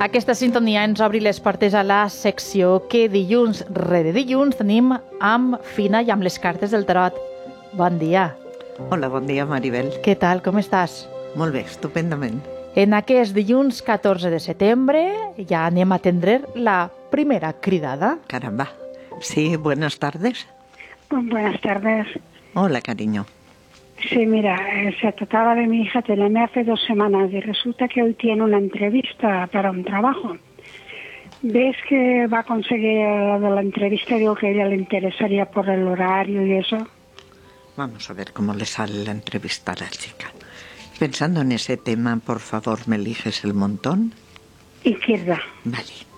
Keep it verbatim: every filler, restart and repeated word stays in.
Aquesta sintonia ens obri les portes a la secció que dilluns rere dilluns tenim amb Fina i amb les cartes del tarot. Bon dia. Hola, bon dia, Maribel. Què tal, com estàs? Molt bé, estupendament. En aquest dilluns catorze de setembre ja anem a atendre la primera cridada. Caramba. Sí, buenas tardes. Buenas tardes. Hola, cariño. Sí, mira, eh, se trataba de mi hija, te llamé hace dos semanas y resulta que hoy tiene una entrevista para un trabajo. ¿Ves que va a conseguir lo de la entrevista? Digo que a ella le interesaría por el horario y eso. Vamos a ver cómo le sale la entrevista a la chica. Pensando en ese tema, por favor, ¿me eliges el montón? Izquierda. Vale.